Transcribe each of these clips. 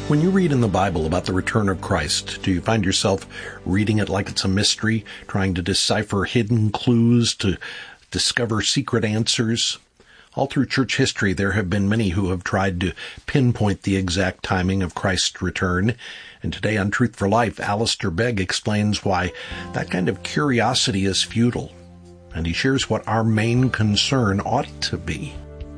When you read in the Bible about the return of Christ, do you find yourself reading it like it's a mystery, trying to decipher hidden clues, to discover secret answers? All through church history, there have been many who have tried to pinpoint the exact timing of Christ's return. And today on Truth for Life, Alistair Begg explains why that kind of curiosity is futile. And he shares what our main concern ought to be.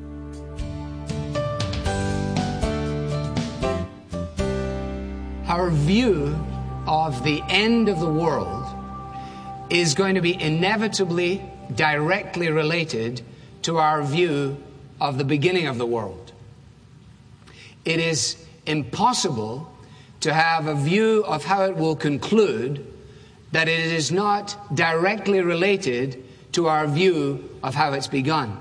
Our view of the end of the world is going to be inevitably directly related to our view of the beginning of the world. It is impossible to have a view of how it will conclude that it is not directly related to our view of how it's begun.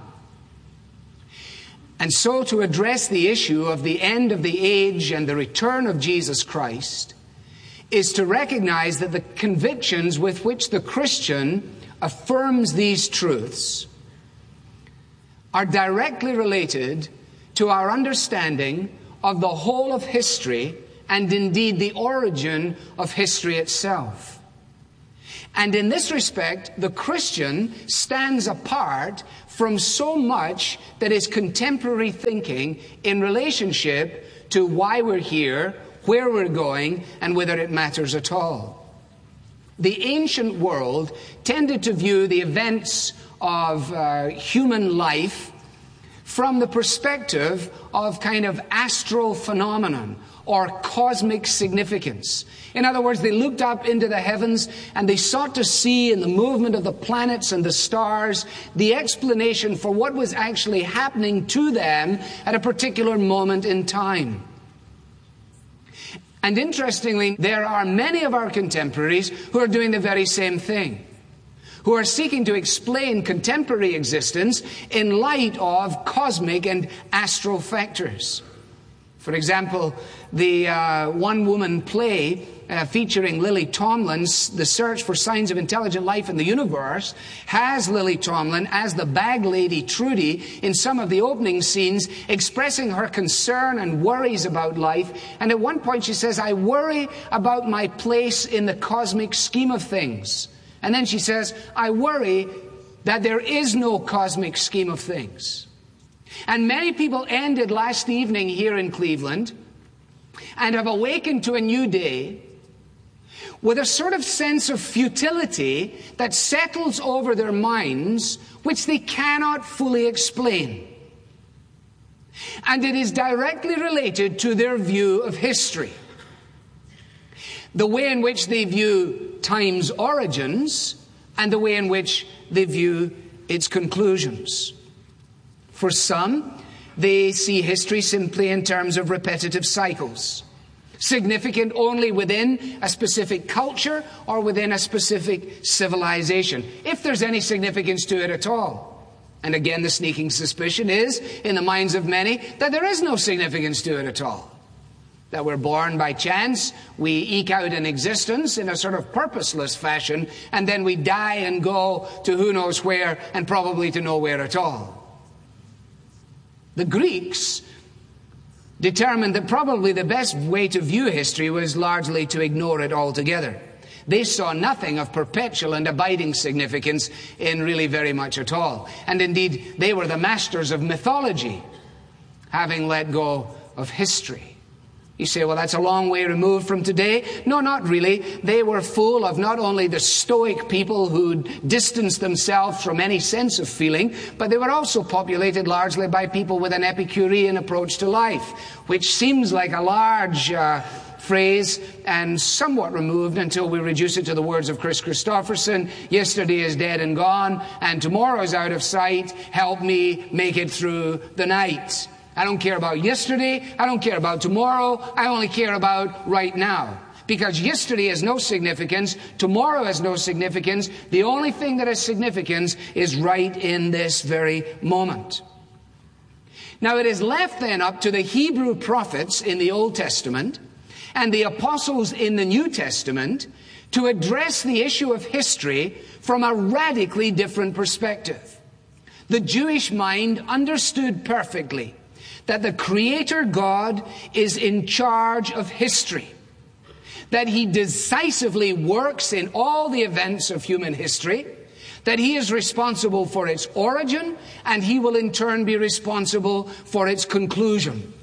And so to address the issue of the end of the age and the return of Jesus Christ is to recognize that the convictions with which the Christian affirms these truths are directly related to our understanding of the whole of history and indeed the origin of history itself. And in this respect, the Christian stands apart from so much that is contemporary thinking in relationship to why we're here, where we're going, and whether it matters at all. The ancient world tended to view the events of human life from the perspective of kind of astral phenomenon or cosmic significance. In other words, they looked up into the heavens and they sought to see in the movement of the planets and the stars the explanation for what was actually happening to them at a particular moment in time. And interestingly, there are many of our contemporaries who are doing the very same thing, who are seeking to explain contemporary existence in light of cosmic and astral factors. For example, the one-woman play featuring Lily Tomlin's The Search for Signs of Intelligent Life in the Universe has Lily Tomlin as the bag lady Trudy in some of the opening scenes expressing her concern and worries about life. And at one point she says, "I worry about my place in the cosmic scheme of things." And then she says, "I worry that there is no cosmic scheme of things." And many people ended last evening here in Cleveland and have awakened to a new day with a sort of sense of futility that settles over their minds, which they cannot fully explain. And it is directly related to their view of history. The way in which they view time's origins and the way in which they view its conclusions. For some, they see history simply in terms of repetitive cycles, significant only within a specific culture or within a specific civilization, if there's any significance to it at all. And again, the sneaking suspicion is, in the minds of many, that there is no significance to it at all. That we're born by chance, we eke out an existence in a sort of purposeless fashion, and then we die and go to who knows where, and probably to nowhere at all. The Greeks determined that probably the best way to view history was largely to ignore it altogether. They saw nothing of perpetual and abiding significance in really very much at all. And indeed, they were the masters of mythology, having let go of history. You say, well, that's a long way removed from today. No, not really. They were full of not only the Stoic people who distanced themselves from any sense of feeling, but they were also populated largely by people with an Epicurean approach to life, which seems like a large phrase and somewhat removed until we reduce it to the words of Chris Christopherson. Yesterday is dead and gone, and tomorrow is out of sight. Help me make it through the night. I don't care about yesterday. I don't care about tomorrow. I only care about right now. Because yesterday has no significance. Tomorrow has no significance. The only thing that has significance is right in this very moment. Now it is left then up to the Hebrew prophets in the Old Testament and the apostles in the New Testament to address the issue of history from a radically different perspective. The Jewish mind understood perfectly that the Creator God is in charge of history, that He decisively works in all the events of human history, that He is responsible for its origin, and He will in turn be responsible for its conclusion.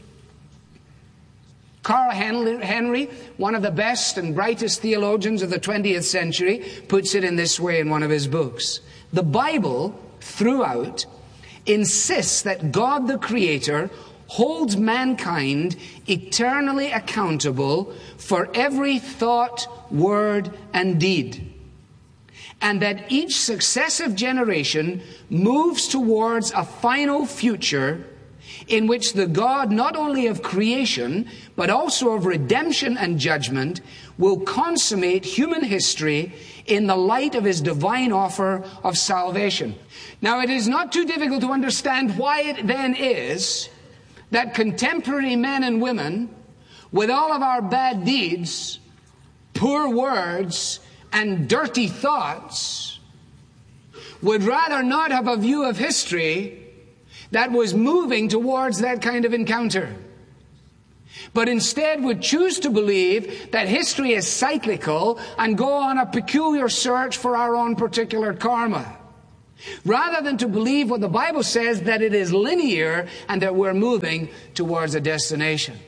Carl Henry, one of the best and brightest theologians of the 20th century, puts it in this way in one of his books. The Bible, throughout, insists that God the Creator holds mankind eternally accountable for every thought, word, and deed, and that each successive generation moves towards a final future in which the God not only of creation, but also of redemption and judgment, will consummate human history in the light of His divine offer of salvation. Now, it is not too difficult to understand why it then is that contemporary men and women, with all of our bad deeds, poor words, and dirty thoughts, would rather not have a view of history that was moving towards that kind of encounter, but instead would choose to believe that history is cyclical and go on a peculiar search for our own particular karma, rather than to believe what the Bible says, that it is linear and that we're moving towards a destination.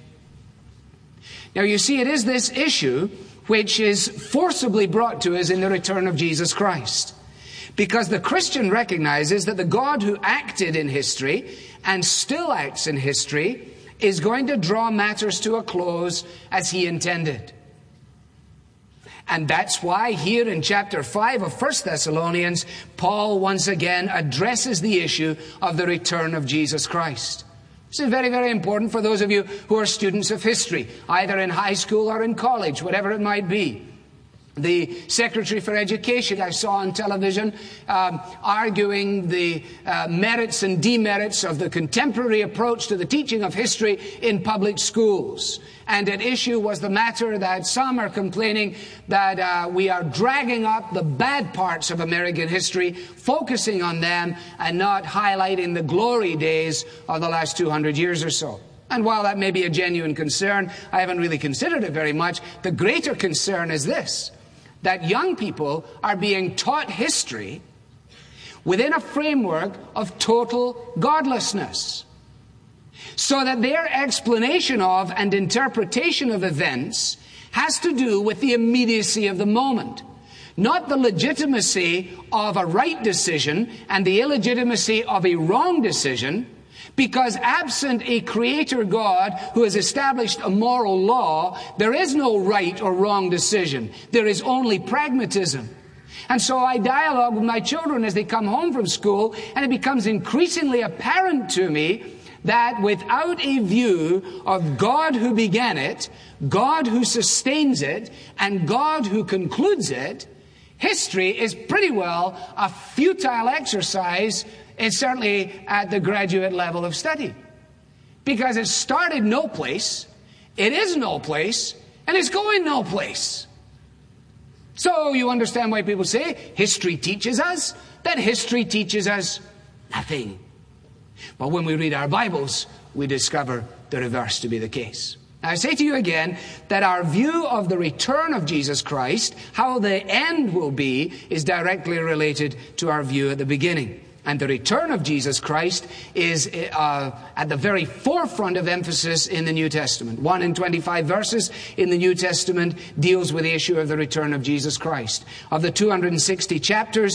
Now, you see, it is this issue which is forcibly brought to us in the return of Jesus Christ. Because the Christian recognizes that the God who acted in history and still acts in history is going to draw matters to a close as He intended. And that's why here in chapter 5 of 1 Thessalonians, Paul once again addresses the issue of the return of Jesus Christ. This is very, very important for those of you who are students of history, either in high school or in college, whatever it might be. The Secretary for Education I saw on television arguing the merits and demerits of the contemporary approach to the teaching of history in public schools. And at issue was the matter that some are complaining that we are dragging up the bad parts of American history, focusing on them and not highlighting the glory days of the last 200 years or so. And while that may be a genuine concern, I haven't really considered it very much. The greater concern is this: that young people are being taught history within a framework of total godlessness, so that their explanation of and interpretation of events has to do with the immediacy of the moment, not the legitimacy of a right decision and the illegitimacy of a wrong decision, because absent a creator God who has established a moral law, there is no right or wrong decision. There is only pragmatism. And so I dialogue with my children as they come home from school, and it becomes increasingly apparent to me that without a view of God who began it, God who sustains it, and God who concludes it, history is pretty well a futile exercise. It's certainly at the graduate level of study, because it started no place, it is no place, and it's going no place. So you understand why people say history teaches us, that history teaches us nothing. But when we read our Bibles, we discover the reverse to be the case. Now, I say to you again that our view of the return of Jesus Christ, how the end will be, is directly related to our view at the beginning. And the return of Jesus Christ is at the very forefront of emphasis in the New Testament. 1 in 25 verses in the New Testament deals with the issue of the return of Jesus Christ. Of the 260 chapters,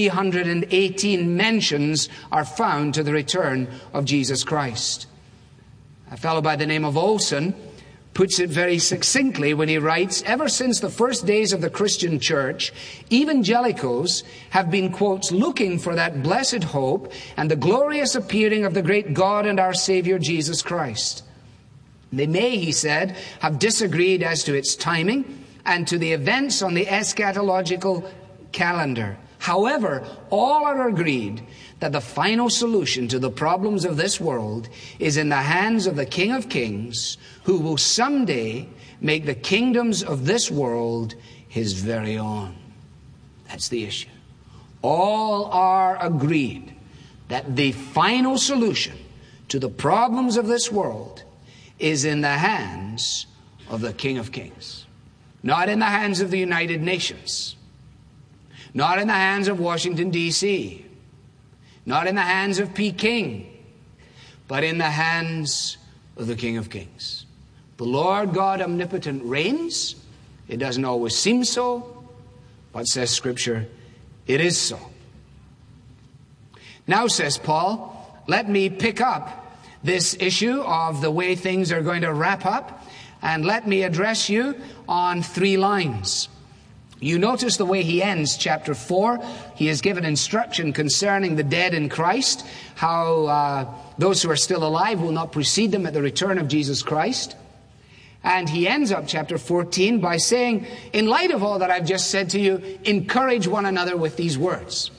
318 mentions are found to the return of Jesus Christ. A fellow by the name of Olson puts it very succinctly when he writes, "Ever since the first days of the Christian church, evangelicals have been, quotes, looking for that blessed hope and the glorious appearing of the great God and our Savior Jesus Christ. They may," he said, "have disagreed as to its timing and to the events on the eschatological calendar. However, all are agreed that the final solution to the problems of this world is in the hands of the King of Kings, who will someday make the kingdoms of this world his very own." That's the issue. All are agreed that the final solution to the problems of this world is in the hands of the King of Kings. Not in the hands of the United Nations. Not in the hands of Washington, D.C. Not in the hands of Peking. But in the hands of the King of Kings. The Lord God omnipotent reigns. It doesn't always seem so, but says Scripture, it is so. Now, says Paul, let me pick up this issue of the way things are going to wrap up, and let me address you on 3 lines. You notice the way he ends chapter 4. He has given instruction concerning the dead in Christ, how those who are still alive will not precede them at the return of Jesus Christ. And he ends up chapter 14 by saying, in light of all that I've just said to you, encourage one another with these words.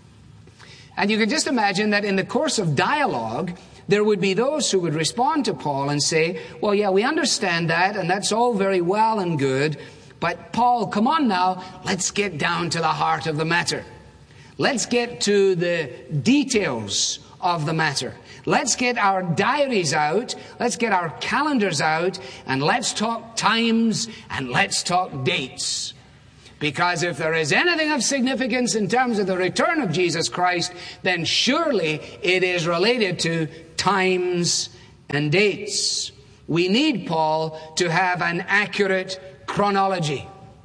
And you can just imagine that in the course of dialogue, there would be those who would respond to Paul and say, well, yeah, we understand that, and that's all very well and good, but Paul, come on now, let's get down to the heart of the matter. Let's get to the details of the matter. Let's get our diaries out, let's get our calendars out, and let's talk times and let's talk dates. Because if there is anything of significance in terms of the return of Jesus Christ, then surely it is related to times and dates. We need, Paul, to have an accurate chronology.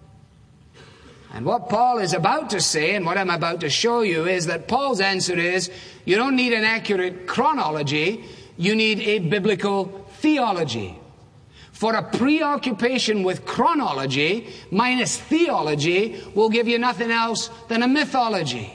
And what Paul is about to say, and what I'm about to show you, is that Paul's answer is, you don't need an accurate chronology, you need a biblical theology. For a preoccupation with chronology minus theology will give you nothing else than a mythology.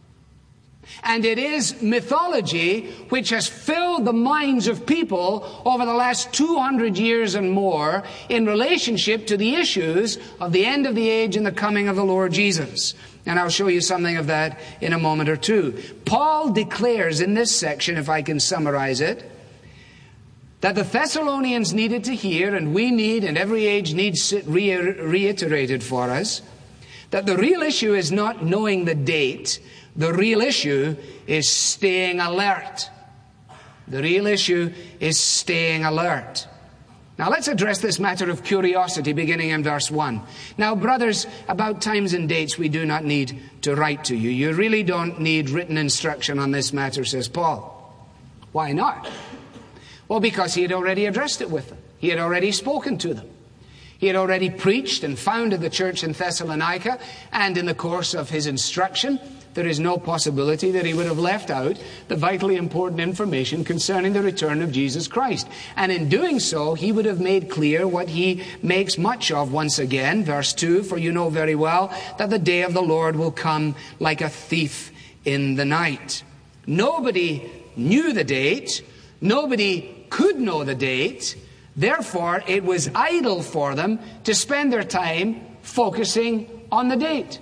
And it is mythology which has filled the minds of people over the last 200 years and more in relationship to the issues of the end of the age and the coming of the Lord Jesus. And I'll show you something of that in a moment or two. Paul declares in this section, if I can summarize it, that the Thessalonians needed to hear, and we need, and every age needs it reiterated for us, that the real issue is not knowing the date. The real issue is staying alert. The real issue is staying alert. Now let's address this matter of curiosity beginning in verse 1. Now, brothers, about times and dates we do not need to write to you. You really don't need written instruction on this matter, says Paul. Why not? Well, because he had already addressed it with them. He had already spoken to them. He had already preached and founded the church in Thessalonica, and in the course of his instruction, there is no possibility that he would have left out the vitally important information concerning the return of Jesus Christ. And in doing so, he would have made clear what he makes much of once again, verse 2, for you know very well that the day of the Lord will come like a thief in the night. Nobody knew the date. Nobody could know the date. Therefore, it was idle for them to spend their time focusing on the date.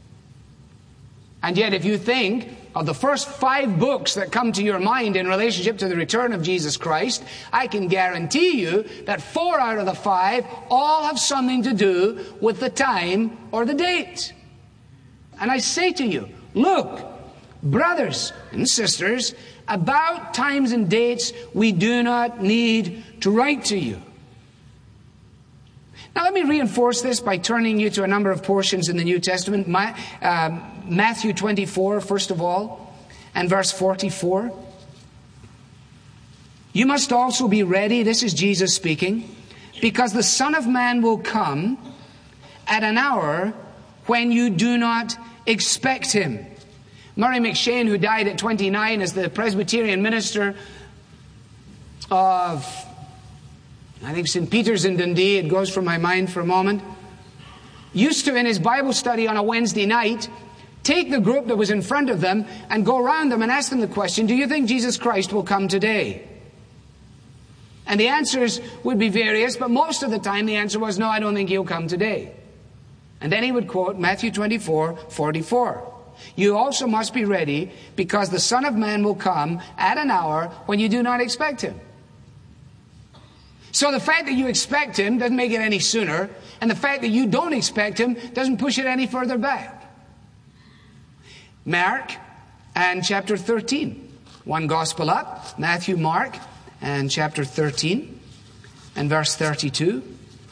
And yet, if you think of the first 5 books that come to your mind in relationship to the return of Jesus Christ, I can guarantee you that 4 out of the 5 all have something to do with the time or the date. And I say to you, look, brothers and sisters, about times and dates we do not need to write to you. Now let me reinforce this by turning you to a number of portions in the New Testament. Matthew 24, first of all, and verse 44. You must also be ready, this is Jesus speaking, because the Son of Man will come at an hour when you do not expect him. Murray McShane, who died at 29 as the Presbyterian minister of, I think, St. Peter's in Dundee, it goes from my mind for a moment, used to, in his Bible study on a Wednesday night, take the group that was in front of them and go around them and ask them the question, do you think Jesus Christ will come today? And the answers would be various, but most of the time the answer was, no, I don't think he'll come today. And then he would quote Matthew 24, 44. You also must be ready, because the Son of Man will come at an hour when you do not expect him. So the fact that you expect him doesn't make it any sooner, and the fact that you don't expect him doesn't push it any further back. Mark and chapter 13. One gospel up, Matthew, Mark, and chapter 13 and verse 32.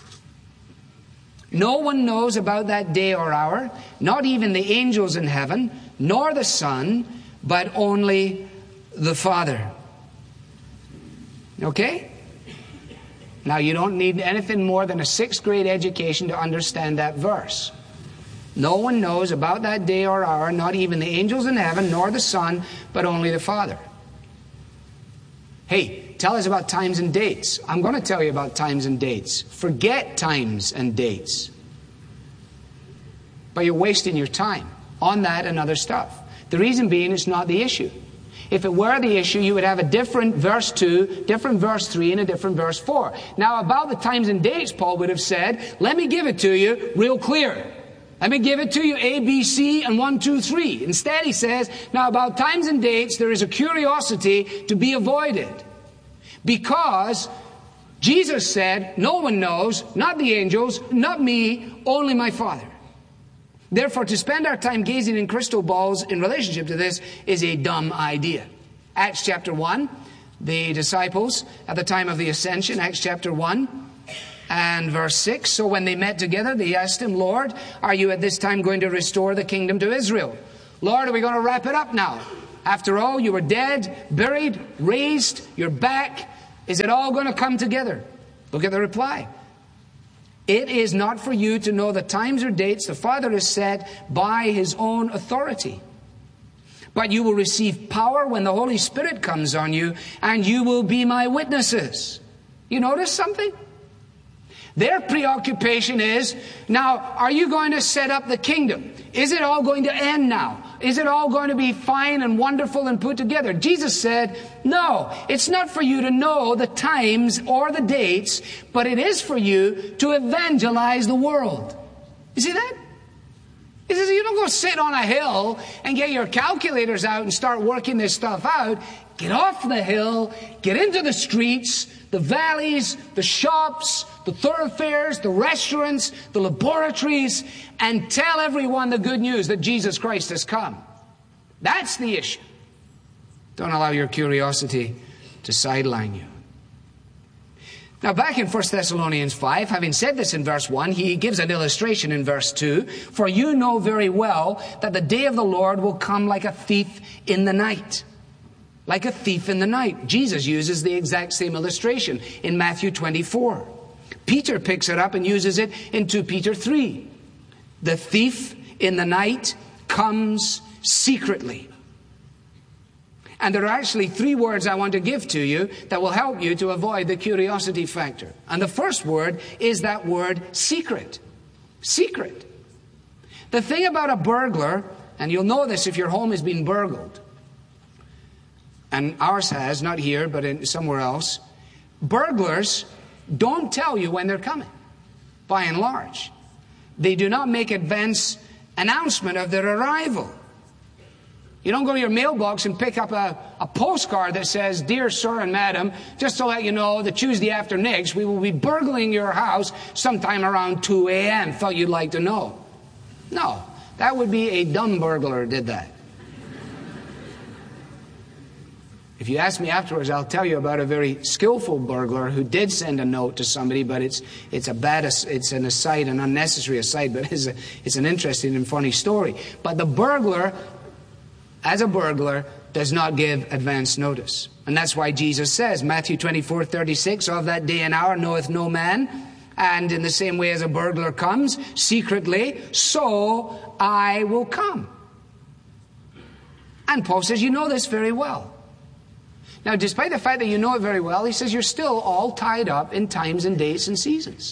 No one knows about that day or hour, not even the angels in heaven, nor the Son, but only the Father. Okay? Now, you don't need anything more than a 6th grade education to understand that verse. No one knows about that day or hour, not even the angels in heaven, nor the Son, but only the Father. Hey, tell us about times and dates. I'm going to tell you about times and dates. Forget times and dates. But you're wasting your time on that and other stuff. The reason being, it's not the issue. If it were the issue, you would have a different verse 2, different verse 3, and a different verse 4. Now, about the times and dates, Paul would have said, let me give it to you real clear. Let me give it to you A, B, C, and 1, 2, 3. Instead, he says, now about times and dates, there is a curiosity to be avoided. Because Jesus said, no one knows, not the angels, not me, only my Father. Therefore, to spend our time gazing in crystal balls in relationship to this is a dumb idea. Acts chapter 1, the disciples at the time of the ascension, Acts chapter 1, and verse 6, so when they met together, they asked him, Lord, are you at this time going to restore the kingdom to Israel? Lord, are we going to wrap it up now? After all, you were dead, buried, raised, you're back. Is it all going to come together? Look at the reply. It is not for you to know the times or dates the Father has set by his own authority. But you will receive power when the Holy Spirit comes on you, and you will be my witnesses. You notice something? Their preoccupation is, now, are you going to set up the kingdom? Is it all going to end now? Is it all going to be fine and wonderful and put together? Jesus said, no, it's not for you to know the times or the dates, but it is for you to evangelize the world. You see that? He says, you don't go sit on a hill and get your calculators out and start working this stuff out. Get off the hill, get into the streets, the valleys, the shops, the thoroughfares, the restaurants, the laboratories, and tell everyone the good news that Jesus Christ has come. That's the issue. Don't allow your curiosity to sideline you. Now, back in 1 Thessalonians 5, having said this in verse 1, he gives an illustration in verse 2. For you know very well that the day of the Lord will come like a thief in the night. Like a thief in the night. Jesus uses the exact same illustration in Matthew 24. Peter picks it up and uses it in 2 Peter 3. The thief in the night comes secretly. And there are actually 3 words I want to give to you that will help you to avoid the curiosity factor. And the first word is that word secret. Secret. The thing about a burglar, and you'll know this if your home has been burgled, and ours has, not here, but somewhere else, burglars don't tell you when they're coming, by and large. They do not make advance announcement of their arrival. You don't go to your mailbox and pick up a postcard that says, Dear Sir and Madam, just to let you know that Tuesday after next we will be burgling your house sometime around 2 a.m. Thought you'd like to know. No, that would be a dumb burglar did that. If you ask me afterwards, I'll tell you about a very skillful burglar who did send a note to somebody, but it's an aside, an unnecessary aside, but it's an interesting and funny story. But the burglar, as a burglar, does not give advance notice. And that's why Jesus says, Matthew 24:36, of that day and hour knoweth no man. And in the same way as a burglar comes secretly, so I will come. And Paul says, you know this very well. Now, despite the fact that you know it very well, he says you're still all tied up in times and dates and seasons.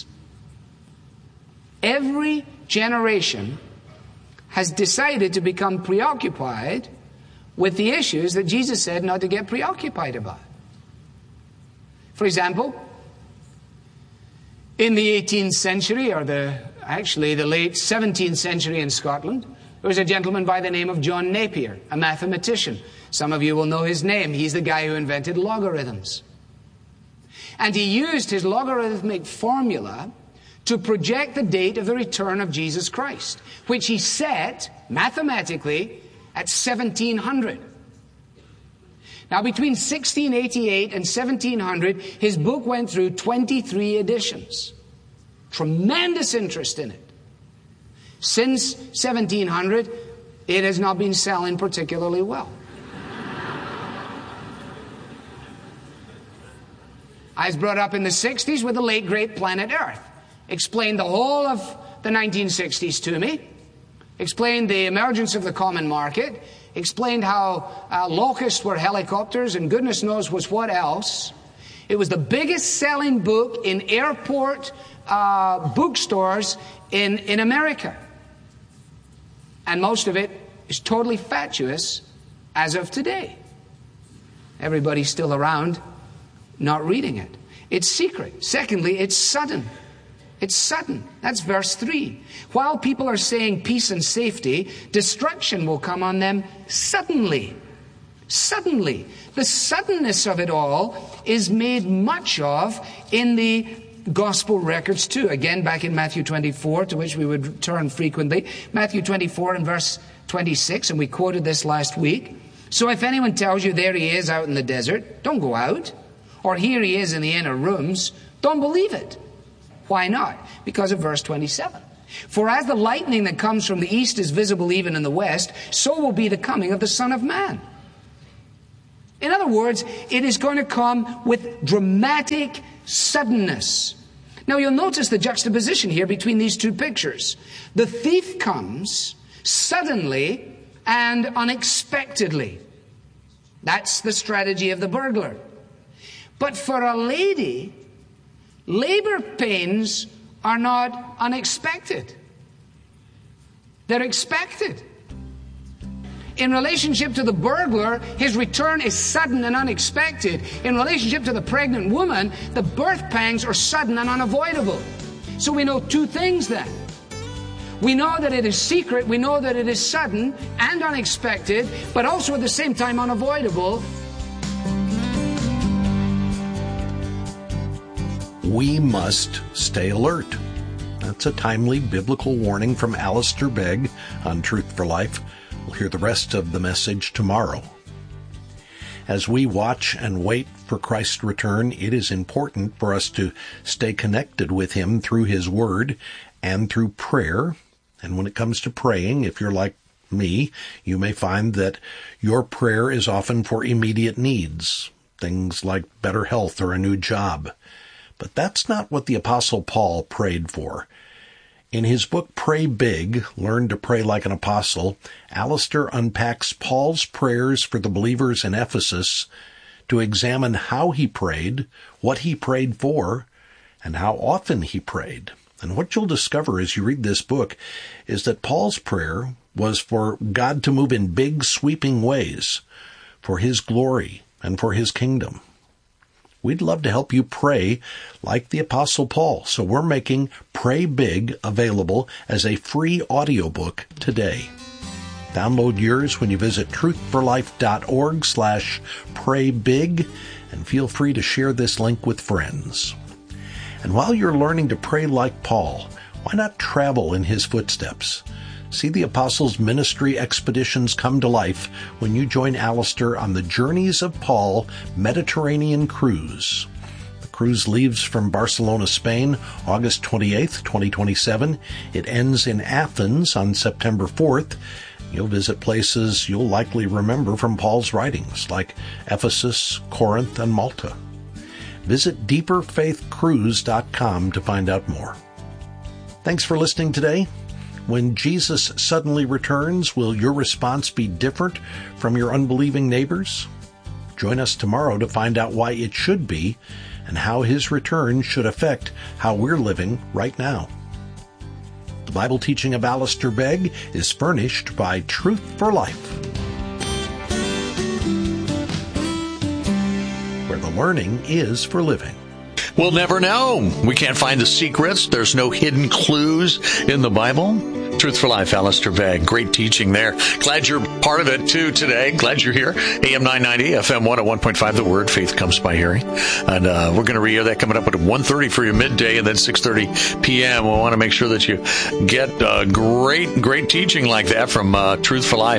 Every generation has decided to become preoccupied with the issues that Jesus said not to get preoccupied about. For example, in the 18th century, or the late 17th century in Scotland, there was a gentleman by the name of John Napier, a mathematician. Some of you will know his name. He's the guy who invented logarithms. And he used his logarithmic formula to project the date of the return of Jesus Christ, which he set mathematically at 1700. Now, between 1688 and 1700, his book went through 23 editions. Tremendous interest in it. Since 1700, it has not been selling particularly well. I was brought up in the 60s with the late great Planet Earth. Explained the whole of the 1960s to me. Explained the emergence of the common market. Explained how locusts were helicopters and goodness knows what else. It was the biggest selling book in airport bookstores in America. And most of it is totally fatuous as of today. Everybody's still around not reading it. It's secret. Secondly, it's sudden. It's sudden. That's verse 3. While people are saying peace and safety, destruction will come on them suddenly. Suddenly. The suddenness of it all is made much of in the gospel records too. Again, back in Matthew 24, to which we would turn frequently. Matthew 24 and verse 26, and we quoted this last week. So if anyone tells you there he is out in the desert, don't go out. Or here he is in the inner rooms, don't believe it. Why not? Because of verse 27. For as the lightning that comes from the east is visible even in the west, so will be the coming of the Son of Man. In other words, it is going to come with dramatic suddenness. Now you'll notice the juxtaposition here between these two pictures. The thief comes suddenly and unexpectedly. That's the strategy of the burglar. But for a lady, labor pains are not unexpected. They're expected. In relationship to the burglar, his return is sudden and unexpected. In relationship to the pregnant woman, the birth pangs are sudden and unavoidable. So we know two things then. We know that it is secret, we know that it is sudden and unexpected, but also at the same time unavoidable. We must stay alert. That's a timely biblical warning from Alistair Begg on Truth for Life. We'll hear the rest of the message tomorrow. As we watch and wait for Christ's return, it is important for us to stay connected with Him through His Word and through prayer. And when it comes to praying, if you're like me, you may find that your prayer is often for immediate needs, things like better health or a new job. But that's not what the Apostle Paul prayed for. In his book, Pray Big, Learn to Pray Like an Apostle, Alistair unpacks Paul's prayers for the believers in Ephesus to examine how he prayed, what he prayed for, and how often he prayed. And what you'll discover as you read this book is that Paul's prayer was for God to move in big, sweeping ways, for His glory and for His kingdom. We'd love to help you pray like the Apostle Paul, so we're making Pray Big available as a free audiobook today. Download yours when you visit truthforlife.org/praybig, and feel free to share this link with friends. And while you're learning to pray like Paul, why not travel in his footsteps? See the Apostles' ministry expeditions come to life when you join Alistair on the Journeys of Paul Mediterranean Cruise. The cruise leaves from Barcelona, Spain, August 28th, 2027. It ends in Athens on September 4th. You'll visit places you'll likely remember from Paul's writings, like Ephesus, Corinth, and Malta. Visit deeperfaithcruise.com to find out more. Thanks for listening today. When Jesus suddenly returns, will your response be different from your unbelieving neighbors? Join us tomorrow to find out why it should be and how His return should affect how we're living right now. The Bible teaching of Alistair Begg is furnished by Truth for Life, where the learning is for living. We'll never know. We can't find the secrets. There's no hidden clues in the Bible. Truth for Life, Alistair Begg. Great teaching there. Glad you're part of it, too, today. Glad you're here. AM 990, FM 101.5, The Word. Faith comes by hearing. And we're going to re-air that coming up at 1:30 for your midday and then 6:30 p.m. We want to make sure that you get great teaching like that from Truth for Life.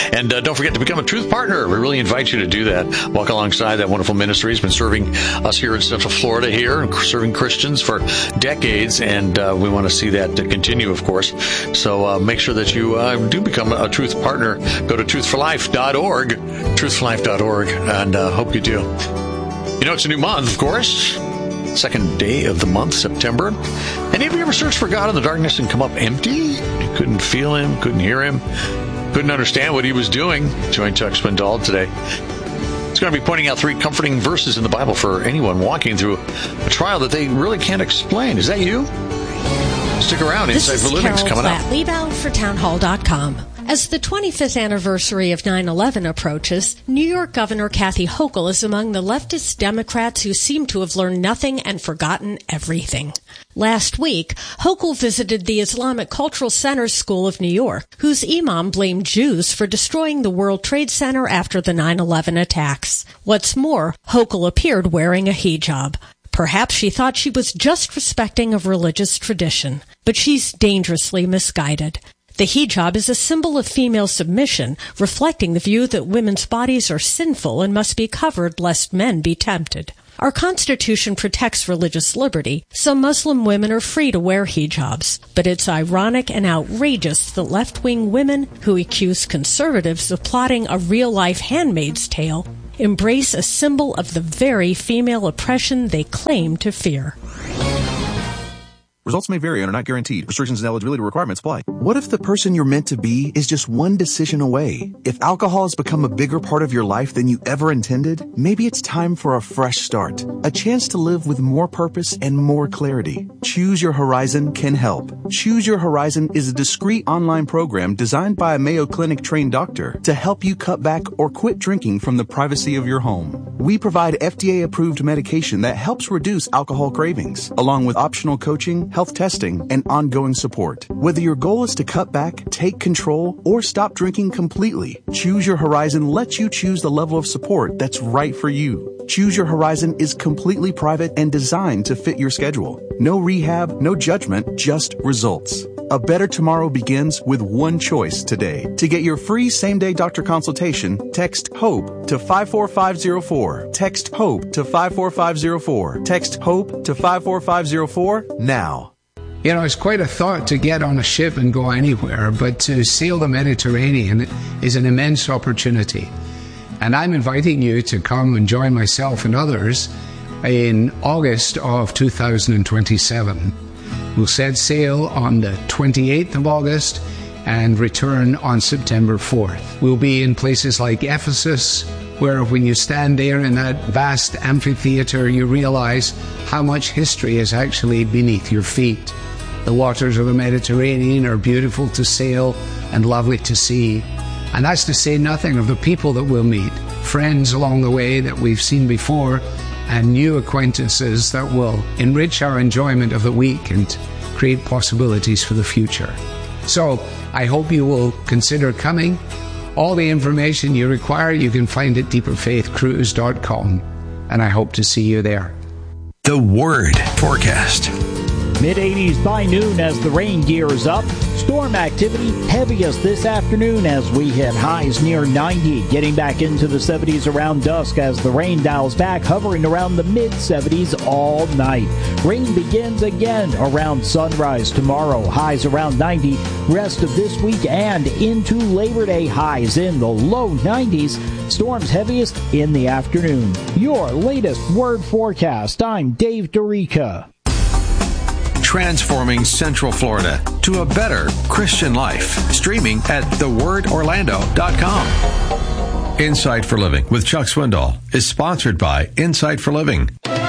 And don't forget to become a Truth Partner. We really invite you to do that. Walk alongside that wonderful ministry. He's been serving us here in Central Florida here, serving Christians for decades, and we want to see that continue, of course. So make sure that you do become a Truth Partner. Go to truthforlife.org, truthforlife.org, and hope you do. You know, it's a new month, of course. Second day of the month, September. Any of you ever searched for God in the darkness and come up empty? You couldn't feel him, couldn't hear him, couldn't understand what he was doing? Join Chuck Swindoll today. He's going to be pointing out 3 comforting verses in the Bible for anyone walking through a trial that they really can't explain. Is that you? Stick around. Insight for Living's coming up. This is Carol Platt, Liebau for townhall.com. As the 25th anniversary of 9/11 approaches, New York Governor Kathy Hochul is among the leftist Democrats who seem to have learned nothing and forgotten everything. Last week, Hochul visited the Islamic Cultural Center School of New York, whose imam blamed Jews for destroying the World Trade Center after the 9/11 attacks. What's more, Hochul appeared wearing a hijab. Perhaps she thought she was just respecting of religious tradition, but she's dangerously misguided. The hijab is a symbol of female submission, reflecting the view that women's bodies are sinful and must be covered lest men be tempted. Our Constitution protects religious liberty, so Muslim women are free to wear hijabs. But it's ironic and outrageous that left-wing women who accuse conservatives of plotting a real-life Handmaid's Tale embrace a symbol of the very female oppression they claim to fear. Results may vary and are not guaranteed. Restrictions and eligibility requirements apply. What if the person you're meant to be is just one decision away? If alcohol has become a bigger part of your life than you ever intended, maybe it's time for a fresh start. A chance to live with more purpose and more clarity. Choose Your Horizon can help. Choose Your Horizon is a discreet online program designed by a Mayo Clinic trained doctor to help you cut back or quit drinking from the privacy of your home. We provide FDA-approved medication that helps reduce alcohol cravings, along with optional coaching, health testing, and ongoing support. Whether your goal is to cut back, take control, or stop drinking completely, Choose Your Horizon lets you choose the level of support that's right for you. Choose Your Horizon is completely private and designed to fit your schedule. No rehab, no judgment, just results. A better tomorrow begins with one choice today. To get your free same-day doctor consultation, text HOPE to 54504. Text HOPE to 54504. Text HOPE to 54504 now. You know, it's quite a thought to get on a ship and go anywhere, but to sail the Mediterranean is an immense opportunity. And I'm inviting you to come and join myself and others in August of 2027. We'll set sail on the 28th of August and return on September 4th. We'll be in places like Ephesus, where when you stand there in that vast amphitheater, you realize how much history is actually beneath your feet. The waters of the Mediterranean are beautiful to sail and lovely to see. And that's to say nothing of the people that we'll meet, friends along the way that we've seen before, and new acquaintances that will enrich our enjoyment of the week and create possibilities for the future. So I hope you will consider coming. All the information you require you can find at deeperfaithcruise.com, and I hope to see you there. The Word Forecast. Mid-80s by noon as the rain gears up. Storm activity heaviest this afternoon as we hit highs near 90. Getting back into the 70s around dusk as the rain dials back, hovering around the mid-70s all night. Rain begins again around sunrise tomorrow. Highs around 90. Rest of this week and into Labor Day, highs in the low 90s. Storms heaviest in the afternoon. Your latest Word Forecast. I'm Dave Dorica. Transforming Central Florida to a better Christian life. Streaming at thewordorlando.com. Insight for Living with Chuck Swindoll is sponsored by Insight for Living.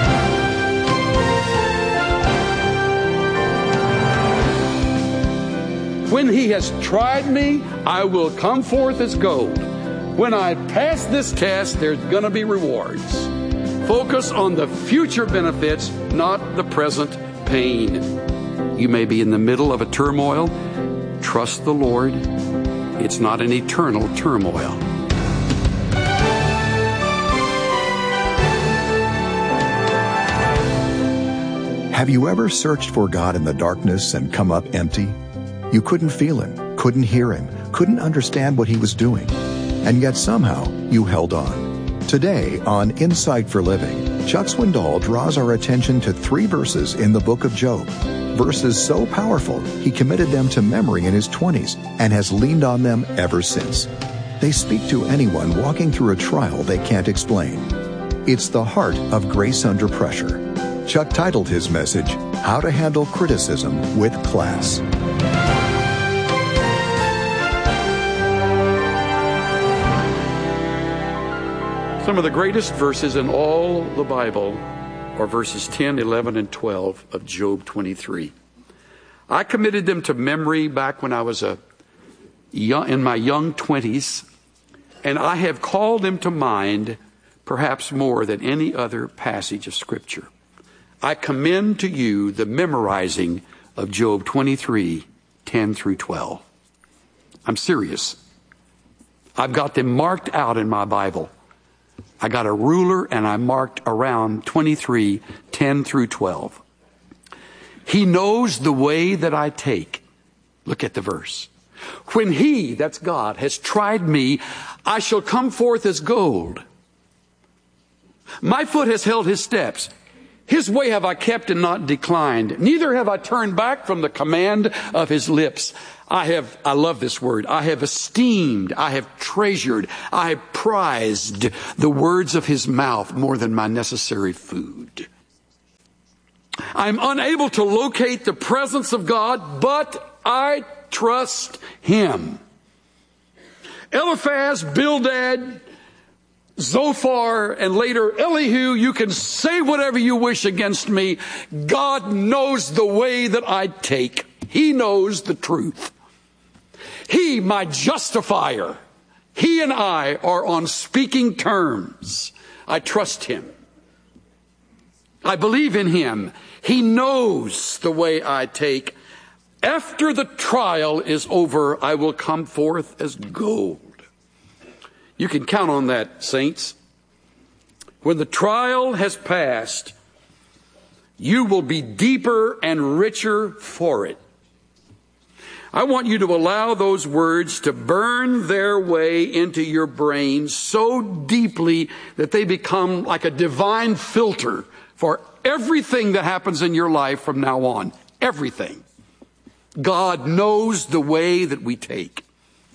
When he has tried me, I will come forth as gold. When I pass this test, there's going to be rewards. Focus on the future benefits, not the present pain. You may be in the middle of a turmoil. Trust the Lord. It's not an eternal turmoil. Have you ever searched for God in the darkness and come up empty? You couldn't feel Him, couldn't hear Him, couldn't understand what he was doing. And yet somehow you held on. Today on Insight for Living, Chuck Swindoll draws our attention to 3 verses in the book of Job. Verses so powerful, he committed them to memory in his 20s and has leaned on them ever since. They speak to anyone walking through a trial they can't explain. It's the heart of grace under pressure. Chuck titled his message, How to Handle Criticism with Class. Some of the greatest verses in all the Bible are verses 10, 11, and 12 of Job 23. I committed them to memory back when I was in my young 20s, and I have called them to mind perhaps more than any other passage of Scripture. I commend to you the memorizing of Job 23, 10 through 12. I'm serious. I've got them marked out in my Bible. I got a ruler and I marked around 23, 10 through 12. He knows the way that I take. Look at the verse. When he, that's God, has tried me, I shall come forth as gold. My foot has held his steps. His way have I kept and not declined. Neither have I turned back from the command of his lips. I love this word. I have esteemed, I have treasured, I have prized the words of his mouth more than my necessary food. I'm unable to locate the presence of God, but I trust him. Eliphaz, Bildad, Zophar, and later Elihu, you can say whatever you wish against me. God knows the way that I take. He knows the truth. He, my justifier, he and I are on speaking terms. I trust him. I believe in him. He knows the way I take. After the trial is over, I will come forth as gold. You can count on that, saints. When the trial has passed, you will be deeper and richer for it. I want you to allow those words to burn their way into your brain so deeply that they become like a divine filter for everything that happens in your life from now on. Everything. God knows the way that we take.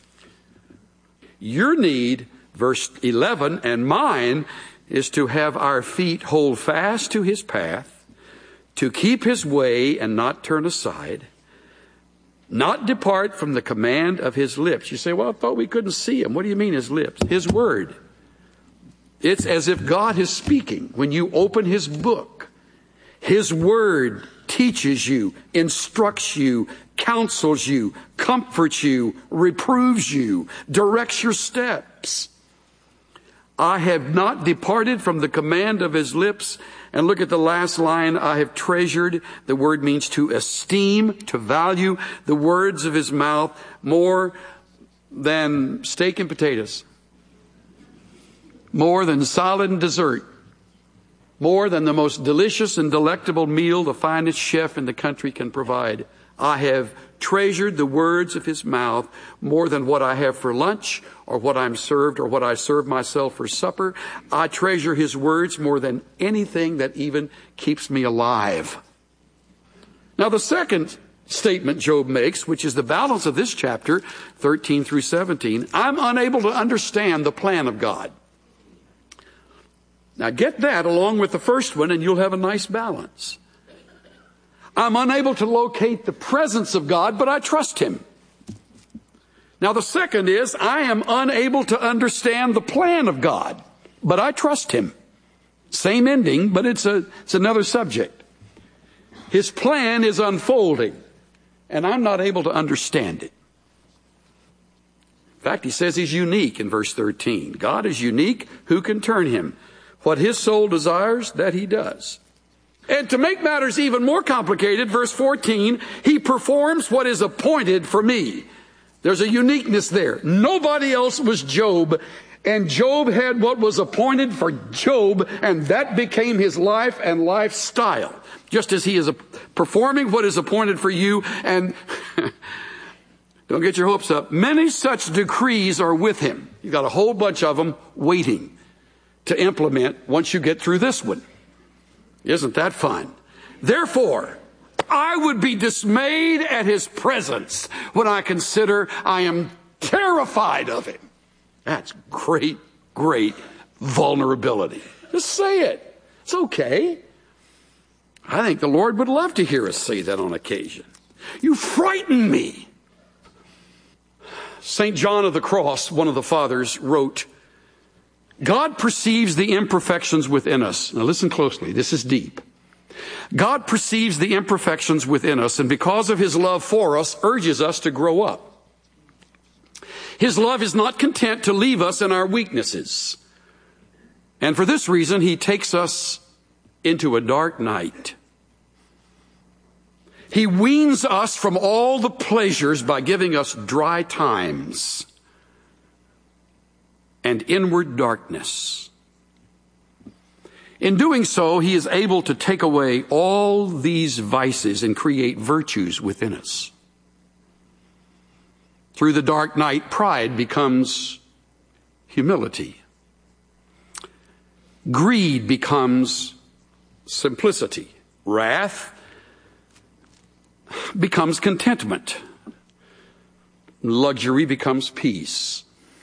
Your need, verse 11, and mine, is to have our feet hold fast to his path, to keep his way and not turn aside, not depart from the command of his lips. You say, well, I thought we couldn't see him. What do you mean his lips? His word. It's as if God is speaking. When you open his book, his word teaches you, instructs you, counsels you, comforts you, reproves you, directs your steps. I have not departed from the command of his lips. And look at the last line, I have treasured. The word means to esteem, to value the words of his mouth more than steak and potatoes, more than solid and dessert, more than the most delicious and delectable meal the finest chef in the country can provide. I have treasured the words of his mouth more than what I have for lunch or what I'm served or what I serve myself for supper. I treasure his words more than anything that even keeps me alive. Now, the second statement Job makes, which is the balance of this chapter, 13 through 17, I'm unable to understand the plan of God. Now, get that along with the first one and you'll have a nice balance. I'm unable to locate the presence of God, but I trust him. Now, the second is, I am unable to understand the plan of God, but I trust him. Same ending, but it's another subject. His plan is unfolding, and I'm not able to understand it. In fact, he says he's unique in verse 13. God is unique. Who can turn him? What his soul desires, that he does. And to make matters even more complicated, verse 14, he performs what is appointed for me. There's a uniqueness there. Nobody else was Job, and Job had what was appointed for Job, and that became his life and lifestyle. Just as he is performing what is appointed for you, and Don't get your hopes up. Many such decrees are with him. You've got a whole bunch of them waiting to implement once you get through this one. Isn't that fun? Therefore, I would be dismayed at his presence when I consider I am terrified of him. That's great, great vulnerability. Just say it. It's okay. I think the Lord would love to hear us say that on occasion. You frighten me. St. John of the Cross, one of the fathers, wrote, God perceives the imperfections within us. Now listen closely. This is deep. God perceives the imperfections within us, and because of his love for us, urges us to grow up. His love is not content to leave us in our weaknesses. And for this reason, he takes us into a dark night. He weans us from all the pleasures by giving us dry times and inward darkness. In doing so, he is able to take away all these vices and create virtues within us. Through the dark night, pride becomes humility. Greed becomes simplicity. Wrath becomes contentment. Luxury becomes peace.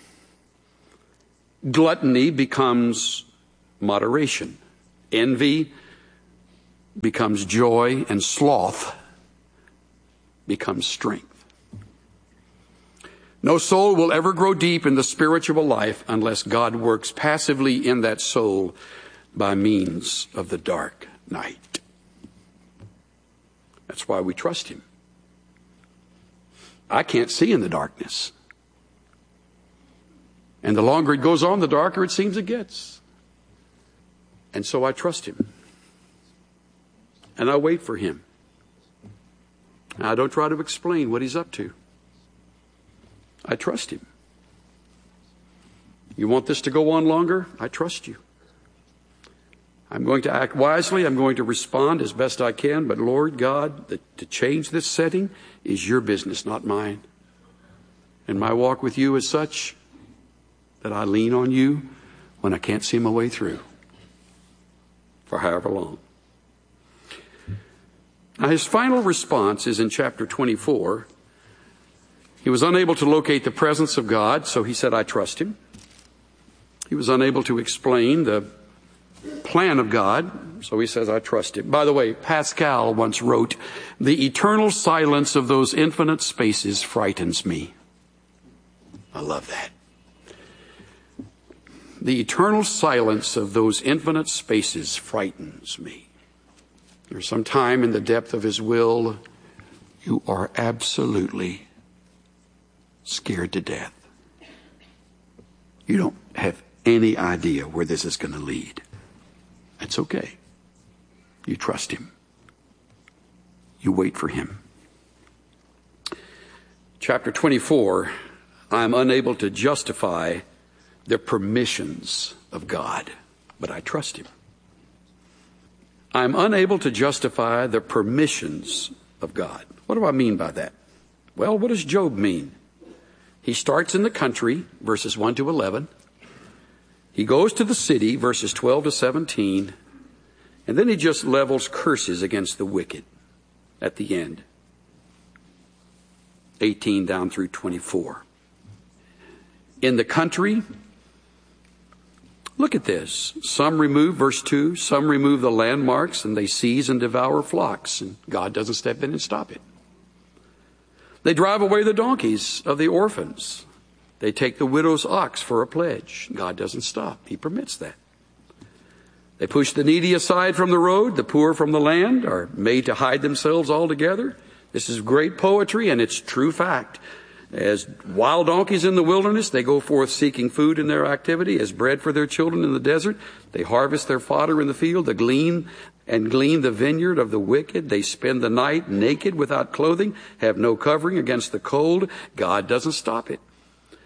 Gluttony becomes moderation. Envy becomes joy, and sloth becomes strength. No soul will ever grow deep in the spiritual life unless God works passively in that soul by means of the dark night. That's why we trust him. I can't see in the darkness. And the longer it goes on, the darker it seems it gets. And so I trust him. And I wait for him. I don't try to explain what he's up to. I trust him. You want this to go on longer? I trust you. I'm going to act wisely. I'm going to respond as best I can. But Lord God, to change this setting is your business, not mine. And my walk with you is such that I lean on you when I can't see my way through for however long. Now, his final response is in chapter 24. He was unable to locate the presence of God, so he said, I trust him. He was unable to explain the plan of God, so he says, I trust him. By the way, Pascal once wrote, the eternal silence of those infinite spaces frightens me. I love that. The eternal silence of those infinite spaces frightens me. There's some time in the depth of his will, you are absolutely scared to death. You don't have any idea where this is going to lead. That's okay. You trust him. You wait for him. Chapter 24, I'm unable to justify the permissions of God, but I trust him. I'm unable to justify the permissions of God. What do I mean by that? Well, what does Job mean? He starts in the country, verses 1 to 11. He goes to the city, verses 12 to 17, and then he just levels curses against the wicked at the end, 18 down through 24. In the country, look at this. Some remove, verse 2, some remove the landmarks and they seize and devour flocks, and God doesn't step in and stop it. They drive away the donkeys of the orphans. They take the widow's ox for a pledge. God doesn't stop. He permits that. They push the needy aside from the road. The poor from the land are made to hide themselves altogether. This is great poetry, and it's true fact. As wild donkeys in the wilderness, they go forth seeking food in their activity. As bread for their children in the desert, they harvest their fodder in the field. They glean the vineyard of the wicked. They spend the night naked without clothing, have no covering against the cold. God doesn't stop it.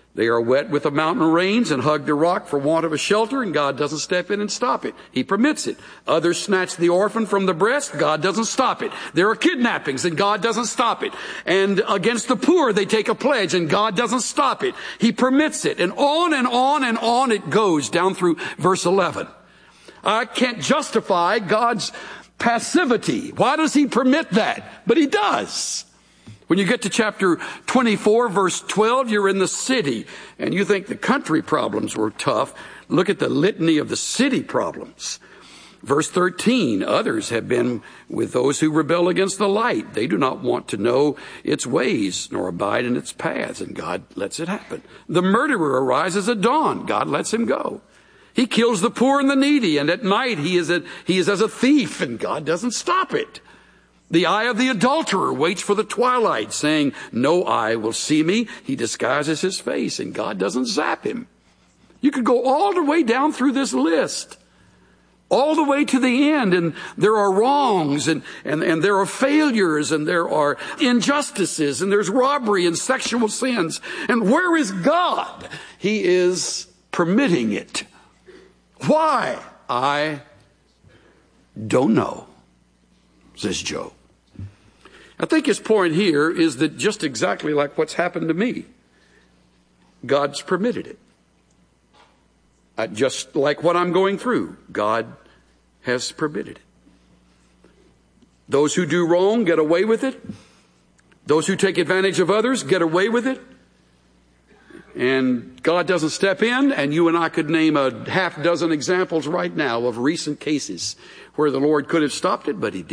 They are wet with the mountain rains and hug the rock for want of a shelter, and God doesn't step in and stop it. He permits it. Others snatch the orphan from the breast. God doesn't stop it. There are kidnappings, and God doesn't stop it. And against the poor, they take a pledge, and God doesn't stop it. He permits it. And on and on and on it goes down through verse 11. I can't justify God's passivity. Why does He permit that? But He does. When you get to chapter 24, verse 12, you're in the city, and you think the country problems were tough. Look at the litany of the city problems. Verse 13, others have been with those who rebel against the light. They do not want to know its ways, nor abide in its paths, and God lets it happen. The murderer arises at dawn. God lets him go. He kills the poor and the needy, and at night he is as a thief, and God doesn't stop it. The eye of the adulterer waits for the twilight, saying, no eye will see me. He disguises his face, and God doesn't zap him. You could go all the way down through this list, all the way to the end, and there are wrongs, and there are failures, and there are injustices, and there's robbery and sexual sins. And where is God? He is permitting it. Why? I don't know, says Job. I think his point here is that just exactly like what's happened to me, God's permitted it. Just like what I'm going through, God has permitted it. Those who do wrong get away with it. Those who take advantage of others get away with it. And God doesn't step in, and you and I could name a half dozen examples right now of recent cases where the Lord could have stopped it, but He didn't.